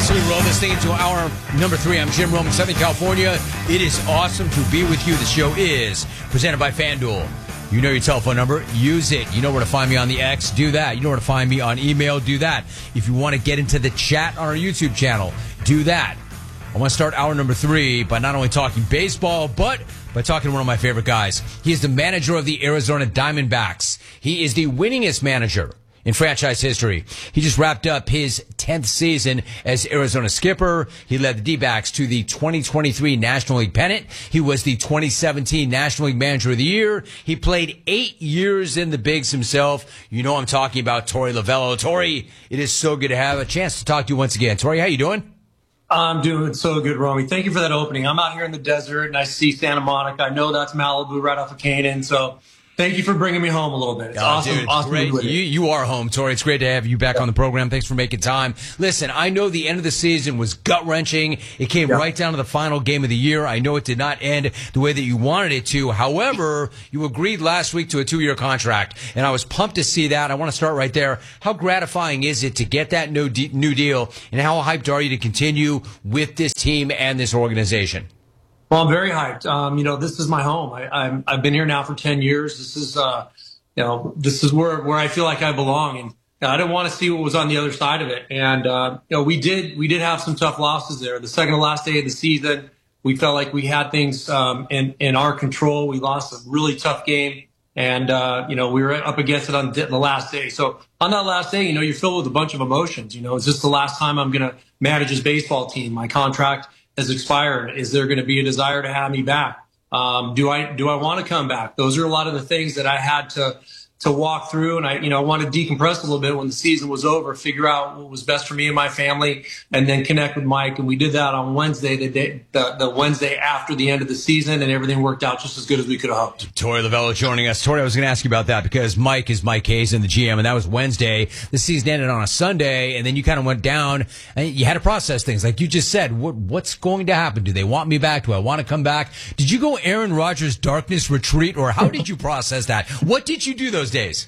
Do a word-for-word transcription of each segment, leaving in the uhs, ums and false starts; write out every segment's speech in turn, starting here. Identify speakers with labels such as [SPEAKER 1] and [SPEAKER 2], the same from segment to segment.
[SPEAKER 1] right, so we roll this thing into hour number three. I'm Jim Rome in Southern California. It is awesome to be with you. The show is presented by FanDuel. You know your telephone number. Use it. You know where to find me on the X. Do that. You know where to find me on email. Do that. If you want to get into the chat on our YouTube channel, do that. I want to start hour number three by not only talking baseball, but by talking to one of my favorite guys. He is the manager of the Arizona Diamondbacks. He is the winningest manager in franchise history. He just wrapped up his tenth season as Arizona skipper. He led the D-backs to the twenty twenty-three National League pennant. He was the twenty seventeen National League Manager of the Year. He played eight years in the bigs himself. You know I'm talking about Torey Lovullo. Torey, it is so good to have a chance to talk to you once again. Torey, how you doing?
[SPEAKER 2] I'm doing so good, Romy. Thank you for that opening. I'm out here in the desert, and I see Santa Monica. I know that's Malibu right off of Canaan, so thank you for bringing me home a little bit. It's
[SPEAKER 1] oh,
[SPEAKER 2] awesome.
[SPEAKER 1] Dude,
[SPEAKER 2] awesome
[SPEAKER 1] great.
[SPEAKER 2] to be with
[SPEAKER 1] You, you are home, Torey. It's great to have you back yeah. on the program. Thanks for making time. Listen, I know the end of the season was gut-wrenching. It came yeah. right down to the final game of the year. I know it did not end the way that you wanted it to. However, you agreed last week to a two-year contract, and I was pumped to see that. I want to start right there. How gratifying is it to get that new, de- new deal, and how hyped are you to continue with this team and this organization?
[SPEAKER 2] Well, I'm very hyped. Um, you know, this is my home. I, I'm, I've been here now for ten years. This is, uh, you know, this is where, where I feel like I belong. And you know, I didn't want to see what was on the other side of it. And, uh, you know, we did, we did have some tough losses there. The second to last day of the season, we felt like we had things, um, in, in our control. We lost a really tough game. And, uh, you know, we were up against it on the last day. So on that last day, you know, you're filled with a bunch of emotions. You know, is this the last time I'm going to manage this baseball team? My contract has expired. Is there going to be a desire to have me back? Um, do I do I want to come back? Those are a lot of the things that I had to to walk through, and I you know I wanted to decompress a little bit when the season was over, figure out what was best for me and my family, and then connect with Mike. And we did that on Wednesday, the day the, the Wednesday after the end of the season, and everything worked out just as good as we could have hoped.
[SPEAKER 1] Torey Lovullo joining us. Torey, I was going to ask you about that because Mike is Mike Hayes and the G M, and that was Wednesday. The season ended on a Sunday, and then you kind of went down, and you had to process things. Like you just said, what what's going to happen? Do they want me back? Do I want to come back? Did you go Aaron Rodgers darkness retreat, or how did you process that? What did you do those days?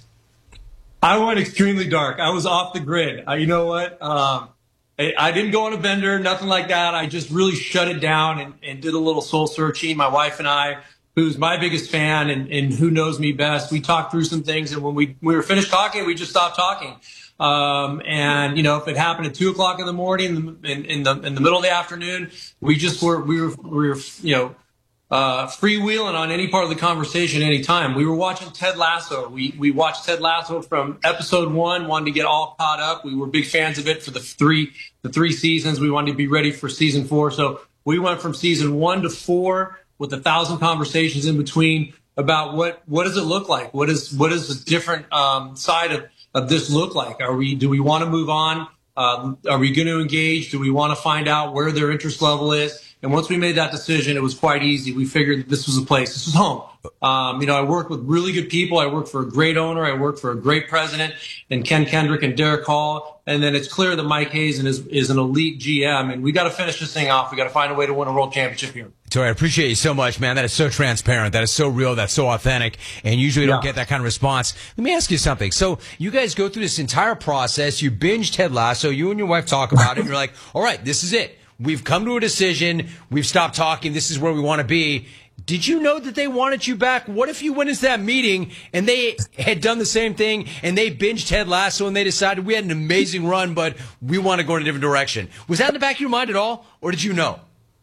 [SPEAKER 2] I went extremely dark. I was off the grid. Uh, you know what? Um, I, I didn't go on a bender, nothing like that. I just really shut it down and, and did a little soul searching. My wife and I, who's my biggest fan and, and who knows me best, we talked through some things. And when we, we were finished talking, we just stopped talking. Um, and, you know, if it happened at two o'clock in the morning, in, in the in the middle of the afternoon, we just were, we were, we were you know, Uh, freewheeling on any part of the conversation anytime. We were watching Ted Lasso. We we watched Ted Lasso from episode one, wanted to get all caught up. We were big fans of it for the three the three seasons. We wanted to be ready for season four. So we went from season one to four with a thousand conversations in between about what what does it look like? What is what is the different um, side of, of this look like? Are we do we want to move on? Uh, are we going to engage? Do we want to find out where their interest level is? And once we made that decision, it was quite easy. We figured that this was a place. This was home. Um, you know, I work with really good people. I work for a great owner. I work for a great president and Ken Kendrick and Derek Hall. And then it's clear that Mike Hazen is, is an elite G M. And we got to finish this thing off. We got to find a way to win a world championship here.
[SPEAKER 1] Torey, I appreciate you so much, man. That is so transparent. That is so real. That's so authentic. And usually yeah. don't get that kind of response. Let me ask you something. So you guys go through this entire process. You binge Ted Lasso. You and your wife talk about it. And you're like, all right, this is it. We've come to a decision. We've stopped talking. This is where we want to be. Did you know that they wanted you back? What if you went into that meeting and they had done the same thing and they binged Ted Lasso and they decided we had an amazing run, but we want to go in a different direction? Was that in the back of your mind at all, or did you know?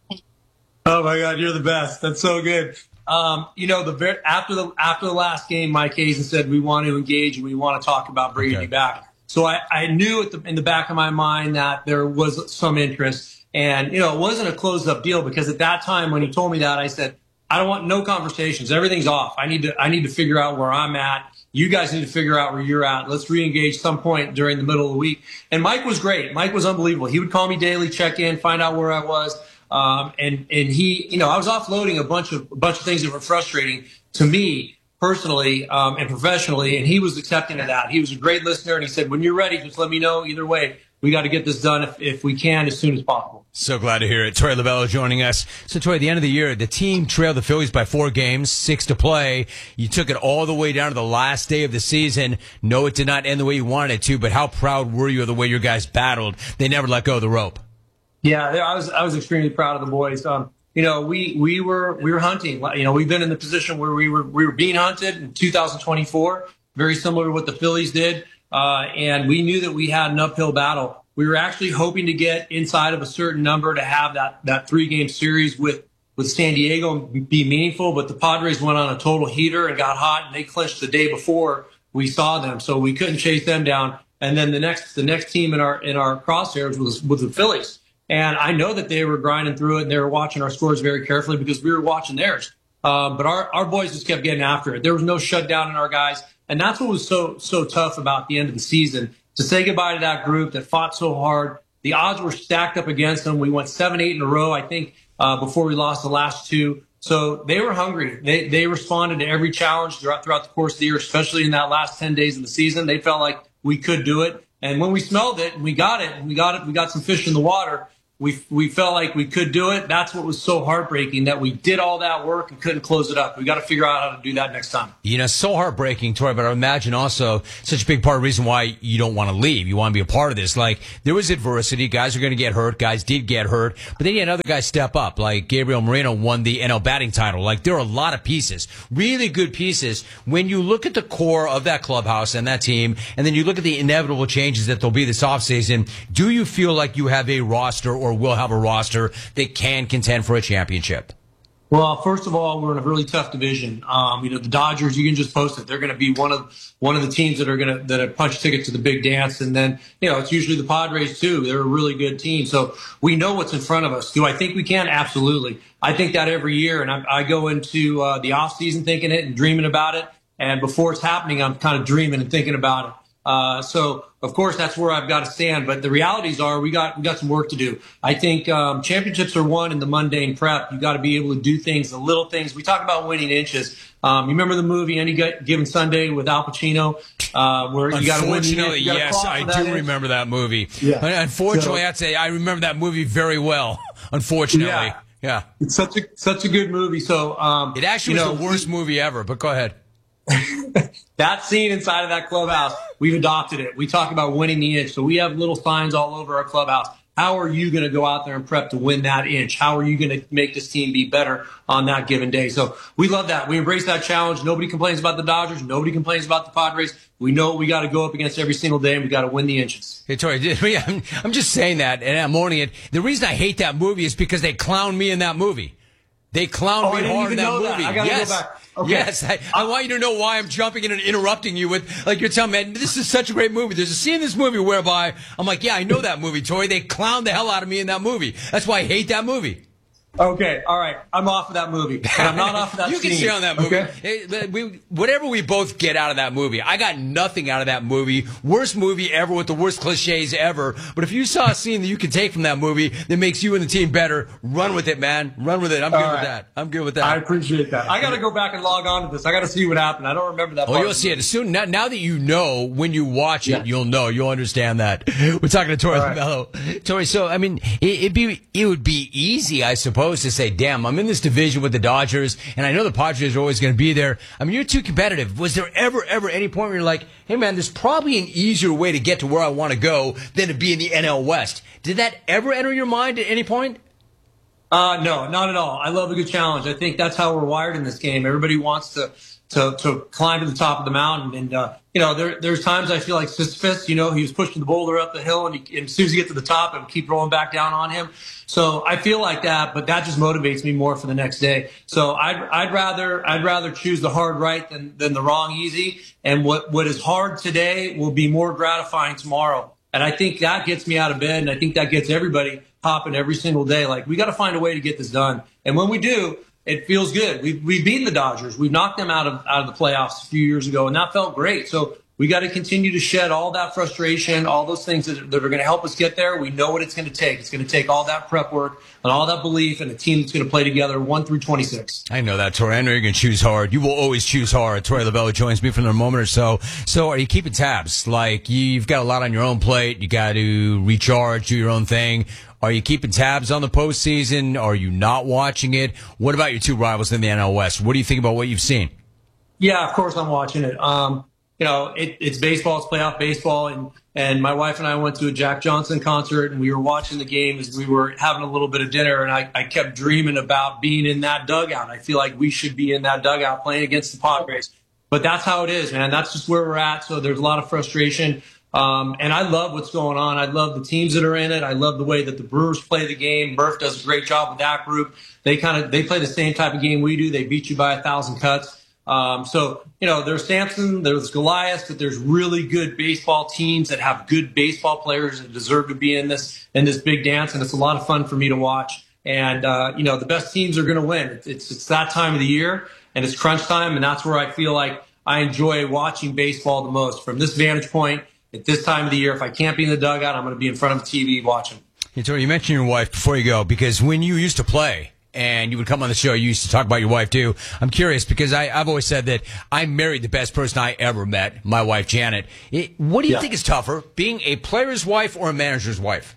[SPEAKER 2] Oh my God, you're the best. That's so good. Um, you know, the very, after the after the last game, Mike Hazen said we want to engage and we want to talk about bringing okay. you back. So I, I knew at the, in the back of my mind that there was some interest. And, you know, it wasn't a closed up deal because at that time when he told me that, I said, I don't want no conversations. Everything's off. I need to I need to figure out where I'm at. You guys need to figure out where you're at. Let's reengage some point during the middle of the week. And Mike was great. Mike was unbelievable. He would call me daily, check in, find out where I was. Um, and, and he, you know, I was offloading a bunch of, a bunch of things that were frustrating to me personally, um, and professionally. And he was accepting of that. He was a great listener. And he said, when you're ready, just let me know. Either way, we got to get this done if, if we can as soon as possible.
[SPEAKER 1] So glad to hear it. Torey Lovullo joining us. So, Torey, at the end of the year, the team trailed the Phillies by four games, six to play. You took it all the way down to the last day of the season. No, it did not end the way you wanted it to, but how proud were you of the way your guys battled? They never let go of the rope.
[SPEAKER 2] Yeah, I was I was extremely proud of the boys. Um, you know, we we were we were hunting. You know, we've been in the position where we were we were being hunted in two thousand twenty-four, very similar to what the Phillies did, uh, and we knew that we had an uphill battle. We were actually hoping to get inside of a certain number to have that that three game series with with San Diego and be meaningful. But the Padres went on a total heater and got hot, and they clinched the day before we saw them, so we couldn't chase them down. And then the next the next team in our in our crosshairs was was the Phillies. And I know that they were grinding through it and they were watching our scores very carefully because we were watching theirs. Um, but our, our boys just kept getting after it. There was no shutdown in our guys. And that's what was so, so tough about the end of the season, to say goodbye to that group that fought so hard. The odds were stacked up against them. We went seven, eight in a row, I think, uh, before we lost the last two. So they were hungry. They, they responded to every challenge throughout, throughout the course of the year, especially in that last ten days of the season. They felt like we could do it. And when we smelled it and we got it and we got it, we got some fish in the water, We we felt like we could do it. That's what was so heartbreaking, that we did all that work and couldn't close it up. We got to figure out how to do that next time.
[SPEAKER 1] You know, so heartbreaking, Torey, but I imagine also such a big part of the reason why you don't want to leave. You want to be a part of this. Like, there was adversity. Guys are going to get hurt. Guys did get hurt. But then you had other guys step up. Like, Gabriel Moreno won the N L batting title. Like, there are a lot of pieces, really good pieces. When you look at the core of that clubhouse and that team, and then you look at the inevitable changes that there'll be this offseason, do you feel like you have a roster or will have a roster that can contend for a championship?
[SPEAKER 2] Well, first of all, we're in a really tough division. Um, you know, the Dodgers, you can just post it. They're going to be one of one of the teams that are going to that have punch tickets to the big dance. And then, you know, it's usually the Padres too. They're a really good team. So we know what's in front of us. Do I think we can? Absolutely. I think that every year. And I, I go into uh, the off season thinking it and dreaming about it. And before it's happening, I'm kind of dreaming and thinking about it. Uh, so of course that's where I've got to stand, but the realities are we got, we got some work to do. I think, um, championships are won in the mundane prep. You got to be able to do things, the little things. We talk about winning inches. Um, you remember the movie Any Given Sunday with Al Pacino, uh, where you got to win.
[SPEAKER 1] Unfortunately, yes, I do
[SPEAKER 2] inch.
[SPEAKER 1] remember that movie.
[SPEAKER 2] Yeah.
[SPEAKER 1] Unfortunately,
[SPEAKER 2] so,
[SPEAKER 1] I'd say I remember that movie very well. Unfortunately.
[SPEAKER 2] Yeah.
[SPEAKER 1] yeah.
[SPEAKER 2] It's such a, such a good movie. So, um,
[SPEAKER 1] it actually
[SPEAKER 2] you
[SPEAKER 1] was
[SPEAKER 2] know,
[SPEAKER 1] the worst movie ever, but go ahead.
[SPEAKER 2] That scene inside of that clubhouse, we've adopted it. We talk about winning the inch. So we have little signs all over our clubhouse. How are you going to go out there and prep to win that inch? How are you going to make this team be better on that given day? So we love that. We embrace that challenge. Nobody complains about the Dodgers. Nobody complains about the Padres. We know what we got to go up against every single day, and we got to win the inches.
[SPEAKER 1] Hey, Torey, I'm, I'm just saying that, and I'm owning it. The reason I hate that movie is because they clown me in that movie. They clowned
[SPEAKER 2] oh,
[SPEAKER 1] me hard in that movie.
[SPEAKER 2] That. I gotta
[SPEAKER 1] yes.
[SPEAKER 2] go back. Okay.
[SPEAKER 1] Yes, I, I want you to know why I'm jumping in and interrupting you with, like, you're telling me, this is such a great movie. There's a scene in this movie whereby I'm like, yeah, I know that movie, Torey. They clowned the hell out of me in that movie. That's why I hate that movie.
[SPEAKER 2] Okay, all right. I'm off of that movie. But I'm not off of that
[SPEAKER 1] You
[SPEAKER 2] scene.
[SPEAKER 1] can stay on that movie.
[SPEAKER 2] Okay?
[SPEAKER 1] Hey, we, whatever we both get out of that movie, I got nothing out of that movie. Worst movie ever with the worst cliches ever. But if you saw a scene that you can take from that movie that makes you and the team better, run with it, man. Run with it. I'm good
[SPEAKER 2] all
[SPEAKER 1] with
[SPEAKER 2] right.
[SPEAKER 1] that. I'm good with that.
[SPEAKER 2] I appreciate that. I got to go back and log on to this. I got to see what happened. I don't remember that
[SPEAKER 1] Oh,
[SPEAKER 2] part.
[SPEAKER 1] you'll see it. As soon, now, now that you know, when you watch it,
[SPEAKER 2] Yeah.
[SPEAKER 1] you'll know. You'll understand that. We're talking to Torey
[SPEAKER 2] right.
[SPEAKER 1] LaMelo. Torey, so, I mean, it, it'd be, it would be easy, I suppose, to say, damn, I'm in this division with the Dodgers, and I know the Padres are always going to be there. I mean, you're too competitive. Was there ever, ever any point where you're like, hey, man, there's probably an easier way to get to where I want to go than to be in the N L West? Did that ever enter your mind at any point?
[SPEAKER 2] Uh, no, not at all. I love a good challenge. I think that's how we're wired in this game. Everybody wants to to, to climb to the top of the mountain. And, uh, you know, there, there's times I feel like Sisyphus, you know, he was pushing the boulder up the hill, and, he, and as soon as he gets to the top, it would keep rolling back down on him. So I feel like that, but that just motivates me more for the next day. So I'd, I'd rather, I'd rather choose the hard right than, than the wrong easy. And what, what is hard today will be more gratifying tomorrow. And I think that gets me out of bed, and I think that gets everybody hopping every single day. Like, we got to find a way to get this done. And when we do, it feels good. We've, we've beaten the Dodgers. We've knocked them out of, out of the playoffs a few years ago, and that felt great. So we got to continue to shed all that frustration, all those things that, that are going to help us get there. We know what it's going to take. It's going to take all that prep work and all that belief, and a team that's going to play together one through twenty-six.
[SPEAKER 1] I know that, Torey. I know you're going to choose hard. You will always choose hard. Torey LaMelo joins me for a moment or so. So are you keeping tabs? Like, you've got a lot on your own plate. You got to recharge, do your own thing. Are you keeping tabs on the postseason? Are you not watching it? What about your two rivals in the N L West? What do you think about what you've seen?
[SPEAKER 2] Yeah, of course I'm watching it. Um, you know, it, it's baseball, it's playoff baseball. And, and my wife and I went to a Jack Johnson concert, and we were watching the game as we were having a little bit of dinner. And I, I kept dreaming about being in that dugout. I feel like we should be in that dugout playing against the Padres. But that's how it is, man. That's just where we're at. So there's a lot of frustration. Um, and I love what's going on. I love the teams that are in it. I love the way that the Brewers play the game. Murph does a great job with that group. They kind of, they play the same type of game we do. They beat you by a thousand cuts. Um, so, you know, there's Samson, there's Goliath, but there's really good baseball teams that have good baseball players that deserve to be in this, in this big dance. And it's a lot of fun for me to watch. And, uh, you know, the best teams are going to win. It's, it's, it's that time of the year, and it's crunch time. And that's where I feel like I enjoy watching baseball the most from this vantage point at this time of the year. If I can't be in the dugout, I'm going to be in front of the T V watching.
[SPEAKER 1] Hey, Tori, you mentioned your wife before you go, because when you used to play and you would come on the show, you used to talk about your wife too. I'm curious because I, I've always said that I married the best person I ever met, my wife, Janet. It, what do you yeah. think is tougher, being a player's wife or a manager's wife?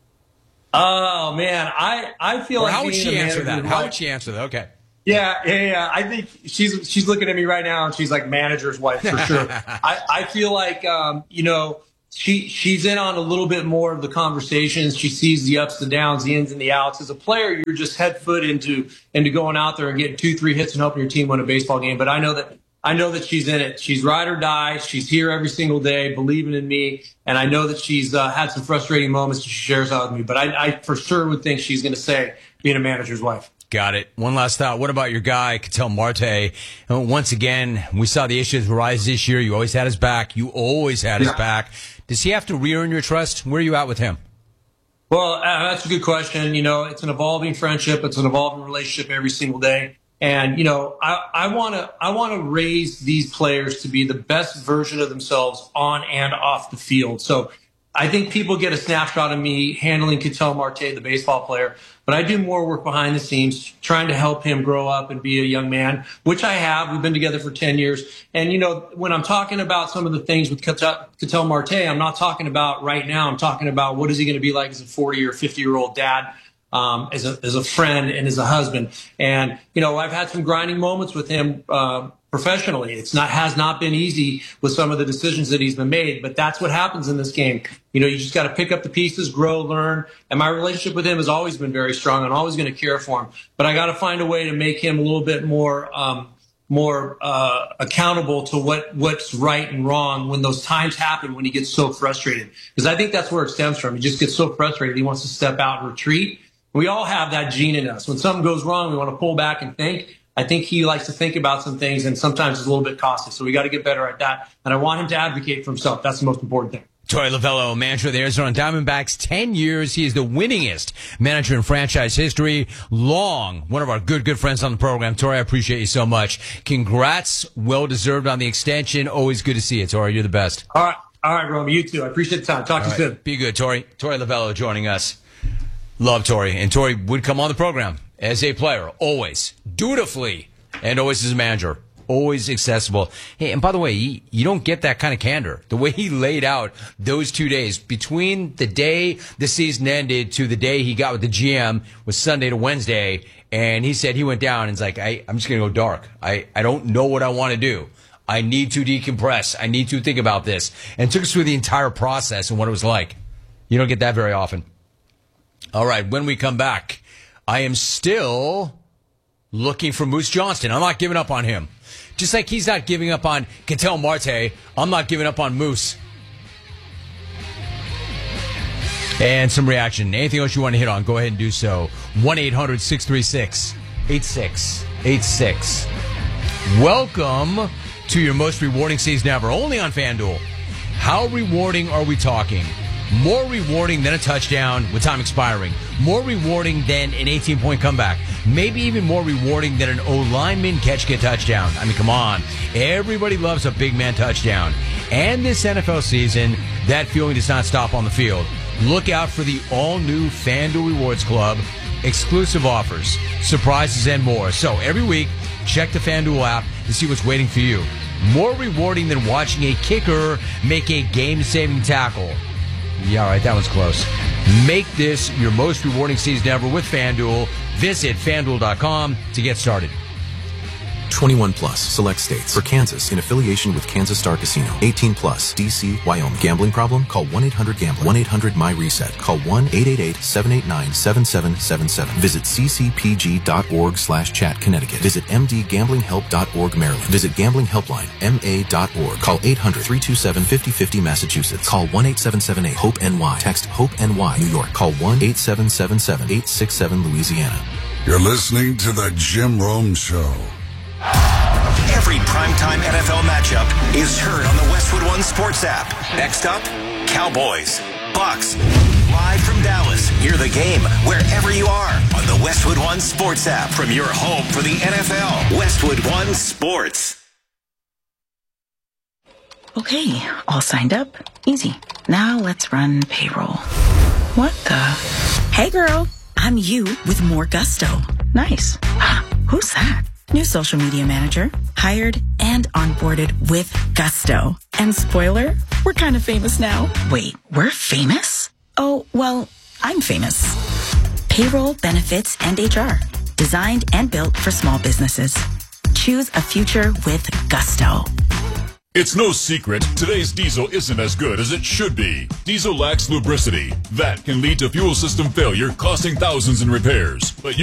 [SPEAKER 2] Oh, man, I, I feel
[SPEAKER 1] or
[SPEAKER 2] like
[SPEAKER 1] how would she answer that?
[SPEAKER 2] Wife.
[SPEAKER 1] How would she answer that? Okay.
[SPEAKER 2] Yeah, yeah, yeah. I think she's she's looking at me right now, and she's like manager's wife for sure. I, I feel like, um, you know, she she's in on a little bit more of the conversations. She sees the ups and downs, the ins and the outs. As a player, you're just head foot into into going out there and getting two, three hits and helping your team win a baseball game. But I know that I know that she's in it. She's ride or die. She's here every single day, believing in me. And I know that she's uh, had some frustrating moments she shares out with me. But I, I for sure would think she's going to say being a manager's wife.
[SPEAKER 1] Got it. One last thought. What about your guy, Ketel Marte? And once again, we saw the issues rise this year. You always had his back. You always had his yeah. back. Does he have to re-earn your trust? Where are you at with him?
[SPEAKER 2] Well, uh, that's a good question. You know, it's an evolving friendship. It's an evolving relationship every single day. And, you know, I, I want to I want to raise these players to be the best version of themselves on and off the field. So I think people get a snapshot of me handling Ketel Marte, the baseball player, but I do more work behind the scenes, trying to help him grow up and be a young man, which I have. We've been together for ten years. And, you know, when I'm talking about some of the things with Ketel, Ketel Marte, I'm not talking about right now. I'm talking about what is he going to be like as a forty or fifty year old dad, um, as a, as a friend and as a husband. And, you know, I've had some grinding moments with him, uh, professionally. It's not, has not been easy with some of the decisions that he's been made, but that's what happens in this game. You know, you just got to pick up the pieces, grow, learn. And my relationship with him has always been very strong. I'm always going to care for him, but I got to find a way to make him a little bit more, um, more, uh, accountable to what, what's right and wrong when those times happen, when he gets so frustrated. Because I think that's where it stems from. He just gets so frustrated. He wants to step out and retreat. We all have that gene in us. When something goes wrong, we want to pull back and think. I think he likes to think about some things, and sometimes it's a little bit costly. So we got to get better at that. And I want him to advocate for himself. That's the most important thing.
[SPEAKER 1] Torey Lovullo, manager of the Arizona Diamondbacks, ten years. He is the winningest manager in franchise history. Long, one of our good, good friends on the program. Torey, I appreciate you so much. Congrats. Well-deserved on the extension. Always good to see you, Torey. You're the best.
[SPEAKER 2] All right. All right, Romy. You too. I appreciate the time. Talk to you soon.
[SPEAKER 1] Be good, Torey. Torey Lovullo joining us. Love Torey. And Torey would come on the program as a player, always, dutifully, and always as a manager. Always accessible. Hey, and by the way, he, you don't get that kind of candor. The way he laid out those two days between the day the season ended to the day he got with the G M was Sunday to Wednesday, and he said he went down and he's like, I, I'm just going to go dark. I, I don't know what I want to do. I need to decompress. I need to think about this. And took us through the entire process and what it was like. You don't get that very often. All right, when we come back, I am still looking for Moose Johnston. I'm not giving up on him. Just like he's not giving up on Ketel Marte, I'm not giving up on Moose. And some reaction. Anything else you want to hit on, go ahead and do so. one eight hundred six three six eight six eight six. Welcome to your most rewarding season ever, only on FanDuel. How rewarding are we talking? More rewarding than a touchdown with time expiring. More rewarding than an eighteen-point comeback. Maybe even more rewarding than an O-lineman catch-get touchdown. I mean, come on. Everybody loves a big man touchdown. And this N F L season, that feeling does not stop on the field. Look out for the all-new FanDuel Rewards Club. Exclusive offers, surprises, and more. So every week, check the FanDuel app to see what's waiting for you. More rewarding than watching a kicker make a game-saving tackle. Yeah, all right, that one's close. Make this your most rewarding season ever with FanDuel. Visit FanDuel dot com to get started.
[SPEAKER 3] twenty-one plus, select states. For Kansas, in affiliation with Kansas Star Casino. eighteen plus, D C, Wyoming. Gambling problem? Call one eight hundred gambler. one eight hundred my reset. Call one eight eight eight, seven eight nine, seven seven seven seven. Visit ccpg.org slash chat Connecticut. Visit m d gambling help dot org Maryland. Visit Gambling Helpline, m a dot org. Call eight hundred, three two seven, five oh five oh Massachusetts. Call one eight seven seven eight, hope N Y. Text HOPE N Y New York. Call one eight seven seven seven, eight six seven Louisiana.
[SPEAKER 4] You're listening to The Jim Rome Show.
[SPEAKER 5] Every primetime N F L matchup is heard on the Westwood One Sports app. Next up, Cowboys, Bucks. Live from Dallas, hear the game wherever you are on the Westwood One Sports app from your home for the N F L. Westwood One Sports.
[SPEAKER 6] Okay, all signed up. Easy. Now let's run payroll. What the? Hey girl, I'm you with more gusto. Nice. Who's that? New social media manager. Hired and onboarded with gusto. And spoiler, we're kind of famous now. Wait, we're famous? Oh, well, I'm famous. Payroll, benefits, and H R. Designed and built for small businesses. Choose a future with gusto.
[SPEAKER 7] It's no secret, today's diesel isn't as good as it should be. Diesel lacks lubricity. That can lead to fuel system failure, costing thousands in repairs. But you